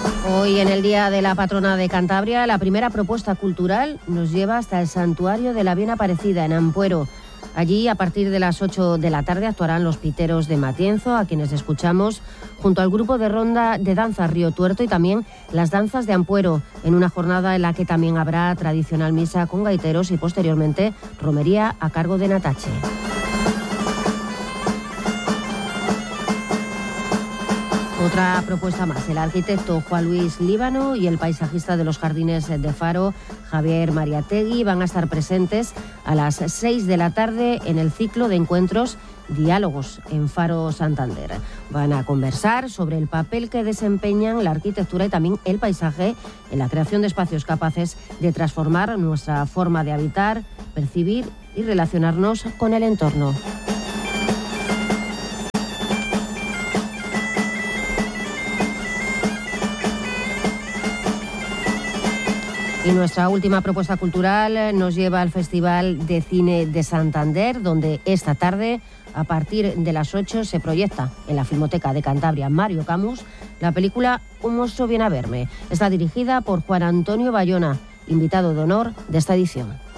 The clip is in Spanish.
Hoy, en el Día de la Patrona de Cantabria, la primera propuesta cultural nos lleva hasta el Santuario de la Bien Aparecida, en Ampuero. Allí, a partir de las 8 de la tarde, actuarán los Piteros de Matienzo, a quienes escuchamos, junto al grupo de ronda de danza Río Tuerto y también las danzas de Ampuero, en una jornada en la que también habrá tradicional misa con gaiteros y posteriormente romería a cargo de Natache. Otra propuesta más, el arquitecto Juan Luis Líbano y el paisajista de los Jardines de Faro, Javier Mariategui, van a estar presentes a las 6 de la tarde en el ciclo de encuentros Diálogos en Faro Santander. Van a conversar sobre el papel que desempeñan la arquitectura y también el paisaje en la creación de espacios capaces de transformar nuestra forma de habitar, percibir y relacionarnos con el entorno. Y nuestra última propuesta cultural nos lleva al Festival de Cine de Santander, donde esta tarde, a partir de las 8, se proyecta en la Filmoteca de Cantabria Mario Camus la película Un monstruo viene a verme. Está dirigida por Juan Antonio Bayona, invitado de honor de esta edición.